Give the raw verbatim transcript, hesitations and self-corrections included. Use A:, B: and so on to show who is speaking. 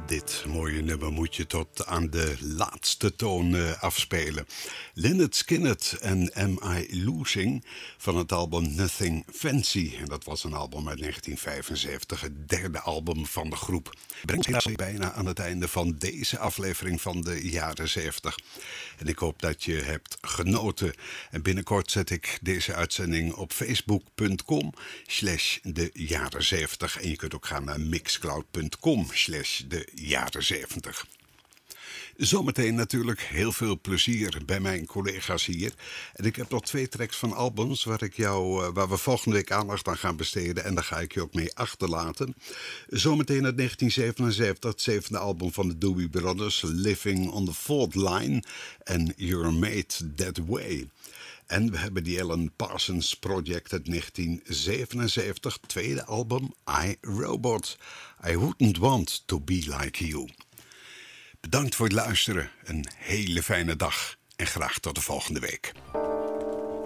A: Dit mooie nummer moet je tot aan de laatste toon uh, afspelen. Lynyrd Skynyrd en Am I Losing van het album Nothing Fancy. En dat was een album uit negentien vijfenzeventig, het derde album van de groep. Brengt helaas bijna aan het einde van deze aflevering van de jaren zeventig. En ik hoop dat je hebt genoten. En binnenkort zet ik deze uitzending op facebook.com slash de jaren zeventig. En je kunt ook gaan naar mixcloud.com slash de jaren zeventig. Zometeen natuurlijk heel veel plezier bij mijn collega's hier. En ik heb nog twee tracks van albums waar, ik jou, waar we volgende week aandacht aan gaan besteden. En daar ga ik je ook mee achterlaten. Zometeen uit negentien zevenenzeventig, het zevende album van de Doobie Brothers, Living on the Fault Line en You're Made That Way. En we hebben die Alan Parsons Project uit negentien zevenenzeventig, tweede album, I, Robot. I Wouldn't Want to Be Like You. Bedankt voor het luisteren, een hele fijne dag en graag tot de volgende week.